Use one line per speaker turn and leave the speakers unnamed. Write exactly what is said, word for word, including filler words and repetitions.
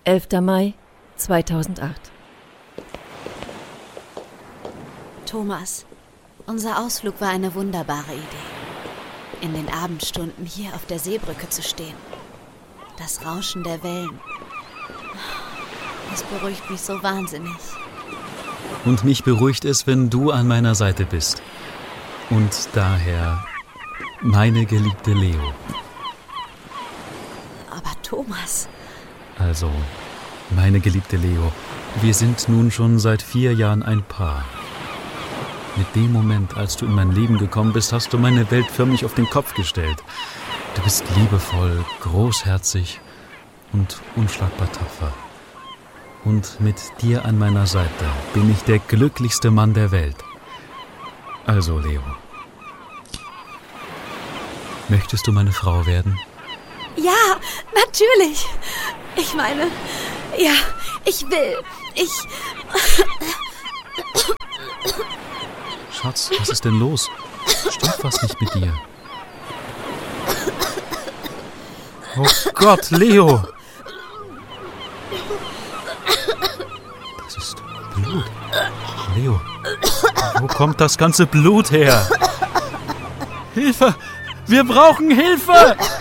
elfter Mai zweitausendacht.
Thomas, unser Ausflug war eine wunderbare Idee. In den Abendstunden hier auf der Seebrücke zu stehen. Das Rauschen der Wellen. Das beruhigt mich so wahnsinnig.
Und mich beruhigt es, wenn du an meiner Seite bist. Und daher, meine geliebte Leo.
Aber Thomas...
Also, meine geliebte Leo, wir sind nun schon seit vier Jahren ein Paar. Mit dem Moment, als du in mein Leben gekommen bist, hast du meine Welt förmlich auf den Kopf gestellt. Du bist liebevoll, großherzig und unschlagbar tapfer. Und mit dir an meiner Seite bin ich der glücklichste Mann der Welt. Also, Leo, möchtest du meine Frau werden?
Ja, natürlich. Ich meine, ja, ich will. Ich...
Schatz, was ist denn los? Stimmt was nicht mit dir? Oh Gott, Leo! Das ist Blut. Leo, wo kommt das ganze Blut her? Hilfe! Wir brauchen Hilfe!